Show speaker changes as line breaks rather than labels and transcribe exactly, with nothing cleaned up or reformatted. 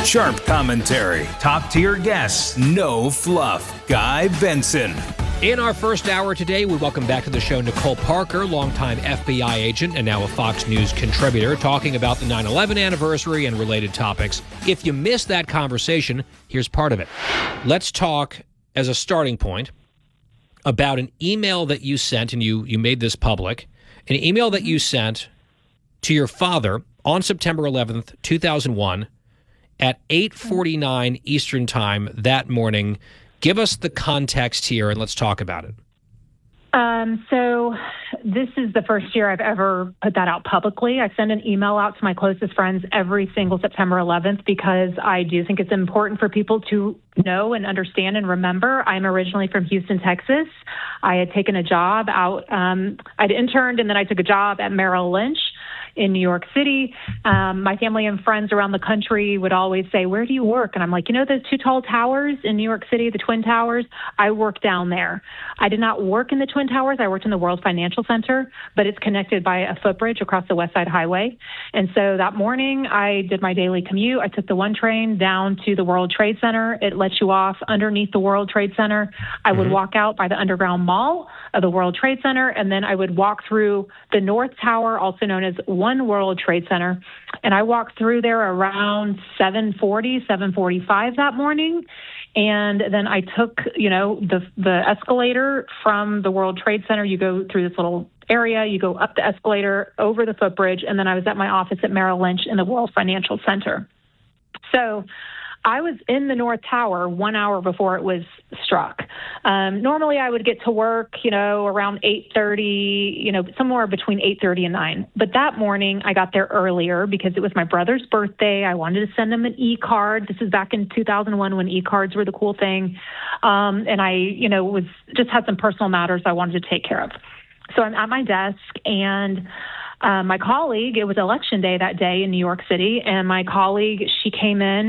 Sharp commentary, top-tier guests, no fluff. Guy Benson.
In our first hour today, we welcome back to the show Nicole Parker, longtime F B I agent and now a Fox News contributor, talking about the nine eleven anniversary and related topics. If you missed that conversation, here's part of it. Let's talk, as a starting point, about an email that you sent, and you, you made this public, an email that you sent to your father on September eleventh, two thousand one, at eight forty-nine Eastern Time that morning. Give us the context here, and let's talk about it.
Um, so this is the first year I've ever put that out publicly. I send an email out to my closest friends every single September eleventh because I do think it's important for people to know and understand and remember. I'm originally from Houston, Texas. I had taken a job out. Um, I'd interned, and then I took a job at Merrill Lynch in New York City. Um, my family and friends around the country would always say, "Where do you work?" And I'm like, you know, those two tall towers in New York City, the Twin Towers? I work down there. I did not work in the Twin Towers. I worked in the World Financial Center, but it's connected by a footbridge across the West Side Highway. And so that morning, I did my daily commute. I took the one train down to the World Trade Center. It lets you off underneath the World Trade Center. I would mm-hmm. walk out by the underground mall of the World Trade Center, and then I would walk through the North Tower, also known as One World Trade Center. And I walked through there around seven forty, seven forty-five that morning. And then I took, you know, the the escalator from the World Trade Center. You go through this little area, you go up the escalator, over the footbridge, and then I was at my office at Merrill Lynch in the World Financial Center. So I was in the North Tower one hour before it was struck. Um, normally I would get to work, you know, around eight thirty, you know, somewhere between eight thirty and nine. But that morning I got there earlier because it was my brother's birthday. I wanted to send him an e-card. This is back in two thousand one when e-cards were the cool thing. Um, and I, you know, was just had some personal matters I wanted to take care of. So I'm at my desk, and Uh, my colleague, it was election day that day in New York City, and my colleague, she came in